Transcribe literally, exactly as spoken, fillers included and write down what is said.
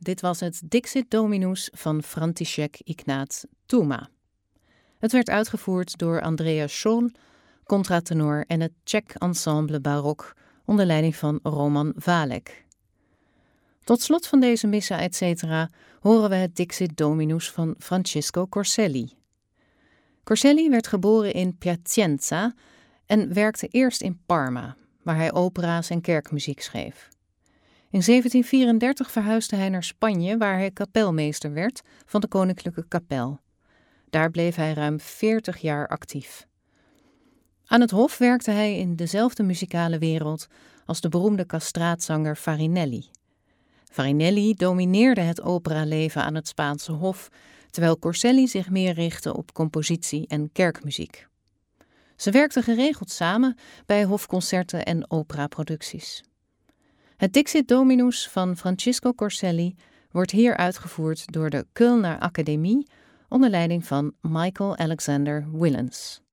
Dit was het Dixit Dominus van František Ignác Tuma. Het werd uitgevoerd door Andreas Scholl, contratenor en het Czech Ensemble Barok onder leiding van Roman Valek. Tot slot van deze Missa et cetera horen we het Dixit Dominus van Francisco Corselli. Corselli werd geboren in Piacenza en werkte eerst in Parma, waar hij opera's en kerkmuziek schreef. In zeventien vierendertig verhuisde hij naar Spanje, waar hij kapelmeester werd van de Koninklijke Kapel. Daar bleef hij ruim veertig jaar actief. Aan het hof werkte hij in dezelfde muzikale wereld als de beroemde castraatzanger Farinelli. Farinelli domineerde het operaleven aan het Spaanse hof, terwijl Corselli zich meer richtte op compositie en kerkmuziek. Ze werkten geregeld samen bij hofconcerten en operaproducties. Het Dixit Dominus van Francisco Corselli wordt hier uitgevoerd door de Kölner Academie onder leiding van Michael Alexander Willens.